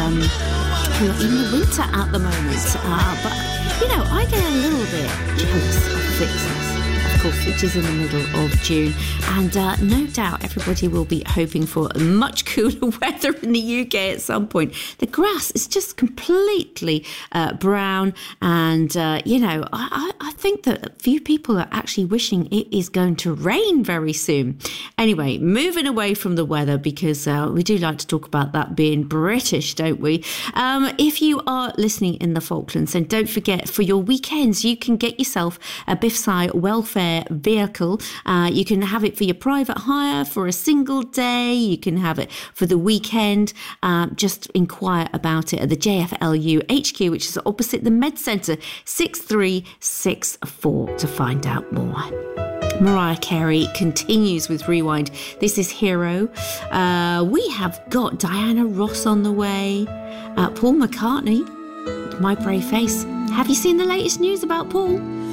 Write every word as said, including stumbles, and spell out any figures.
um, who are in the winter at the moment. Uh, but, you know, I get a little bit jealous of Vixens, of course, which is in the middle of June. And uh, no doubt everybody will be hoping for much cooler weather in the U K at some point. The grass is just completely uh, brown. And, uh, you know, I, I think that a few people are actually wishing it is going to rain very soon. Anyway, moving away from the weather, because uh, we do like to talk about that being British, don't we? Um, if you are listening in the Falklands, then don't forget, for your weekends, you can get yourself a BiffSci welfare vehicle. Uh, you can have it for your private hire for a single day. You can have it for the weekend. Uh, just inquire about it at the J F L U H Q, which is opposite the Med Centre, six three six four, to find out more. Mariah Carey continues with Rewind. This is Hero. Uh, we have got Diana Ross on the way. Uh, Paul McCartney, My Brave Face. Have you seen the latest news about Paul?